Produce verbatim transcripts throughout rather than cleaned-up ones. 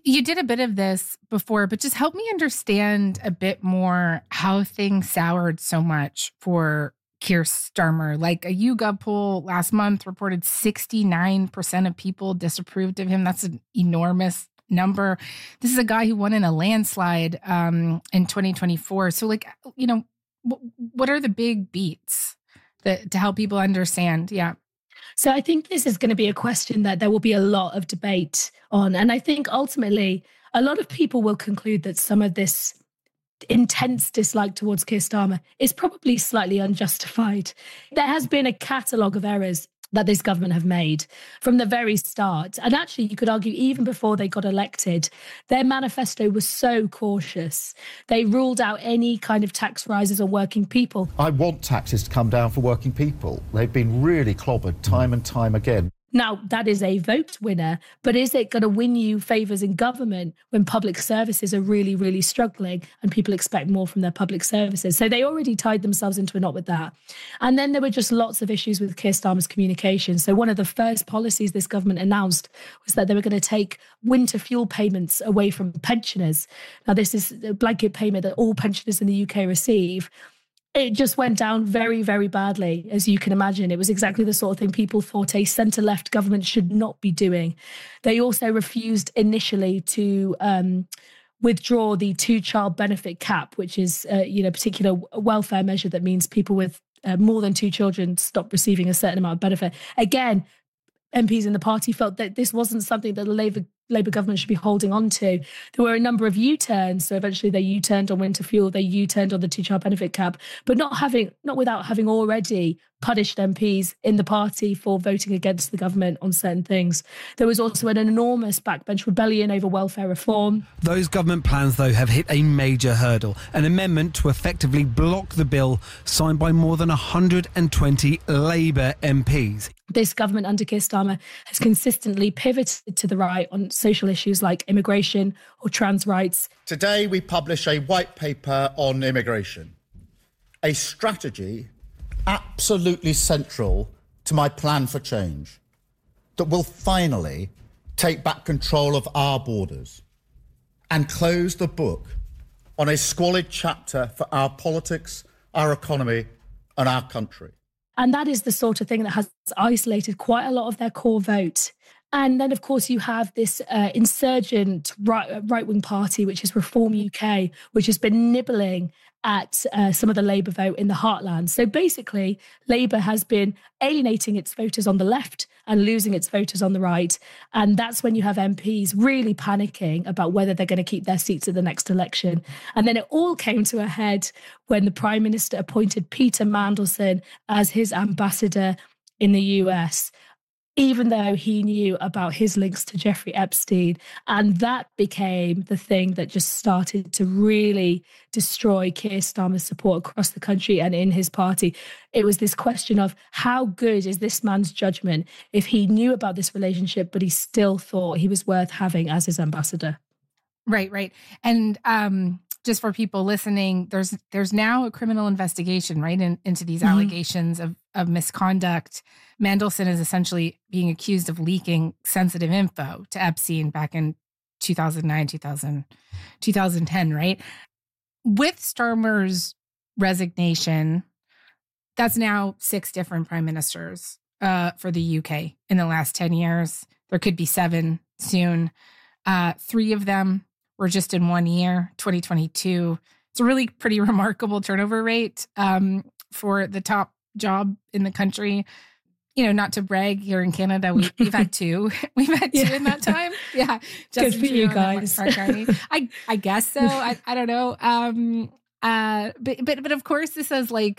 You did a bit of this before, but just help me understand a bit more how things soured so much for Keir Starmer. Like a YouGov poll last month reported sixty-nine percent of people disapproved of him. That's an enormous number. This is a guy who won in a landslide um, in twenty twenty-four. So like, you know, w- what are the big beats that to help people understand? Yeah. So I think this is going to be a question that there will be a lot of debate on. And I think ultimately a lot of people will conclude that some of this intense dislike towards Keir Starmer is probably slightly unjustified. There has been a catalogue of errors that this government have made from the very start. And actually, you could argue even before they got elected, their manifesto was so cautious. They ruled out any kind of tax rises on working people. I want taxes to come down for working people. They've been really clobbered time and time again. Now, that is a vote winner, but is it going to win you favours in government when public services are really, really struggling and people expect more from their public services? So they already tied themselves into a knot with that. And then there were just lots of issues with Keir Starmer's communication. So one of the first policies this government announced was that they were going to take winter fuel payments away from pensioners. Now, this is a blanket payment that all pensioners in the U K receive. It just went down very, very badly, as you can imagine. It was exactly the sort of thing people thought a centre-left government should not be doing. They also refused initially to um, withdraw the two-child benefit cap, which is uh, you know, a particular welfare measure that means people with uh, more than two children stop receiving a certain amount of benefit. Again, M Ps in the party felt that this wasn't something that the Labour Labour government should be holding on to. There were a number of U-turns. So eventually they U-turned on winter fuel, they U-turned on the two-child benefit cap, but not having, not without having already punished M Ps in the party for voting against the government on certain things. There was also an enormous backbench rebellion over welfare reform. Those government plans, though, have hit a major hurdle, an amendment to effectively block the bill signed by more than one hundred twenty Labour M Ps. This government under Keir Starmer has consistently pivoted to the right on social issues like immigration or trans rights. Today we publish a white paper on immigration, a strategy absolutely central to my plan for change that will finally take back control of our borders and close the book on a squalid chapter for our politics, our economy and our country. And that is the sort of thing that has isolated quite a lot of their core vote. And then, of course, you have this uh, insurgent right, right-wing party, which is Reform U K, which has been nibbling at uh, some of the Labour vote in the heartland. So basically, Labour has been alienating its voters on the left and losing its voters on the right. And that's when you have M Ps really panicking about whether they're going to keep their seats at the next election. And then it all came to a head when the Prime Minister appointed Peter Mandelson as his ambassador in the U S, even though he knew about his links to Jeffrey Epstein. And that became the thing that just started to really destroy Keir Starmer's support across the country and in his party. It was this question of how good is this man's judgment if he knew about this relationship, but he still thought he was worth having as his ambassador. Right, right. And um, just for people listening, there's there's now a criminal investigation, right, in, into these mm-hmm. allegations of, of misconduct. Mandelson is essentially being accused of leaking sensitive info to Epstein back in two thousand nine, two thousand, two thousand ten, right? With Starmer's resignation, that's now six different prime ministers uh, for the U K in the last ten years. There could be seven soon. Uh, three of them were just in one year, twenty twenty-two. It's a really pretty remarkable turnover rate um, for the top job in the country. You know, not to brag, here in Canada, we, we've had two. We've had two yeah. in that time. Yeah. Good for you guys. I, I guess so. I, I don't know. Um, uh, but, but, but of course, this has like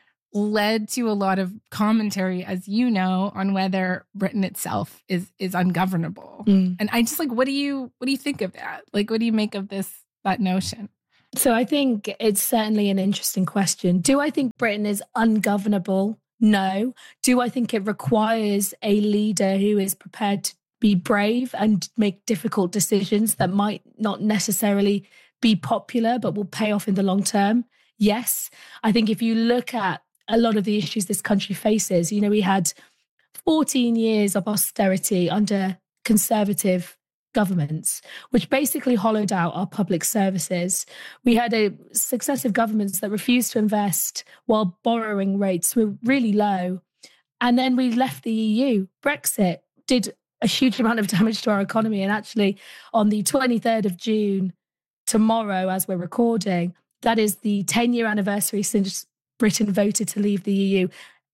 led to a lot of commentary, as you know, on whether Britain itself is is ungovernable. Mm. And I just like, what do you what do you think of that? Like, what do you make of this, that notion? So I think it's certainly an interesting question. Do I think Britain is ungovernable? No. Do I think it requires a leader who is prepared to be brave and make difficult decisions that might not necessarily be popular, but will pay off in the long term? Yes. I think if you look at a lot of the issues this country faces, you know, we had fourteen years of austerity under Conservative governments, which basically hollowed out our public services. We had a successive governments that refused to invest while borrowing rates were really low. And then we left the E U. Brexit did a huge amount of damage to our economy. And actually, on the twenty-third of June, tomorrow, as we're recording, that is the ten-year anniversary since Britain voted to leave the E U.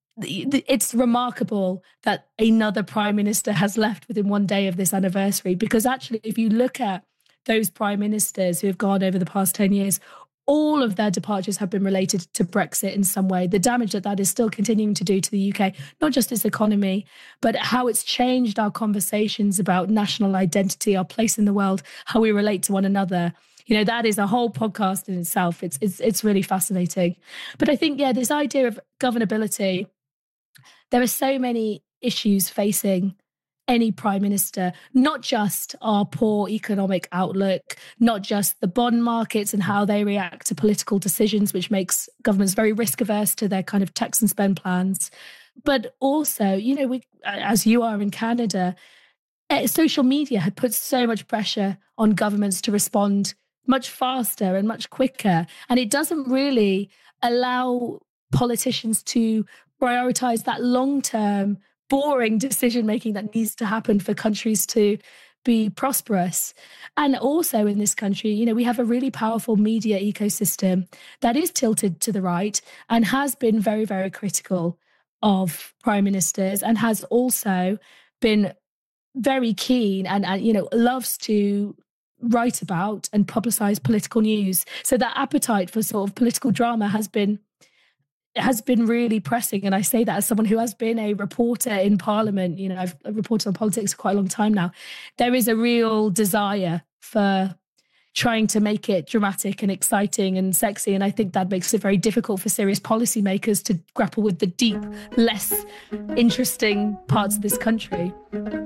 It's remarkable that another prime minister has left within one day of this anniversary, because actually, if you look at those prime ministers who have gone over the past ten years, all of their departures have been related to Brexit in some way. The damage that that is still continuing to do to the U K, not just its economy, but how it's changed our conversations about national identity, our place in the world, how we relate to one another. You know, that is a whole podcast in itself. It's it's it's really fascinating. But I think, yeah, this idea of governability, there are so many issues facing any prime minister, not just our poor economic outlook, not just the bond markets and how they react to political decisions, which makes governments very risk averse to their kind of tax and spend plans. But also, you know, we, as you are in Canada, social media had put so much pressure on governments to respond much faster and much quicker. And it doesn't really allow politicians to prioritize that long-term, boring decision-making that needs to happen for countries to be prosperous. And also in this country, you know, we have a really powerful media ecosystem that is tilted to the right and has been very, very critical of prime ministers, and has also been very keen and, and you know, loves to write about and publicize political news. So that appetite for sort of political drama has been has been really pressing. And I say that as someone who has been a reporter in Parliament. You know, I've reported on politics for quite a long time now. There is a real desire for trying to make it dramatic and exciting and sexy. And I think that makes it very difficult for serious policymakers to grapple with the deep, less interesting parts of this country.